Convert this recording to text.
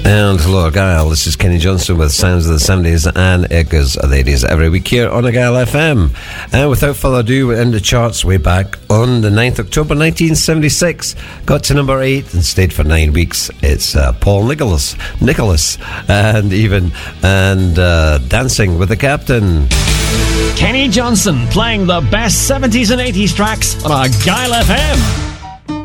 And hello, Argyle. This is Kenny Johnson with Sounds of the 70s and Echoes of the 80s every week here on Argyle FM. And without further ado, we're in the charts way back on the 9th October 1976. Got to number 8 and stayed for 9 weeks. It's Paul Nicholas, and Dancing with the Captain. Kenny Johnson playing the best 70s and 80s tracks on Argyle FM.